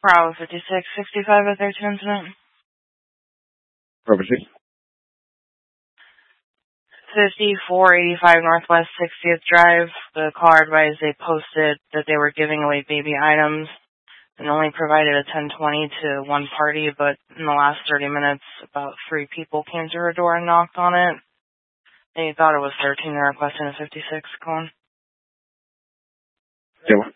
Bravo 5665 at 13 incident. Property. 5485 Northwest 60th Drive. The call advised they posted that they were giving away baby items and only provided a 1020 to one party, but in the last 30 minutes, about 3 people came to her door and knocked on it. They thought it was 13. They're requesting a 56 cone. Yeah.